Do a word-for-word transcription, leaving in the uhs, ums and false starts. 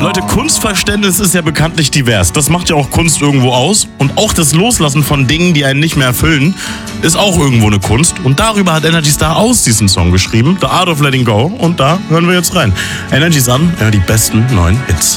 Leute, Kunstverständnis ist ja bekanntlich divers. Das macht ja auch Kunst irgendwo aus. Und auch das Loslassen von Dingen, die einen nicht mehr erfüllen, ist auch irgendwo eine Kunst. Und darüber hat Energy Star aus diesen Song geschrieben, The Art of Letting Go. Und da hören wir jetzt rein. Energy Sun, ja, die besten neuen Hits.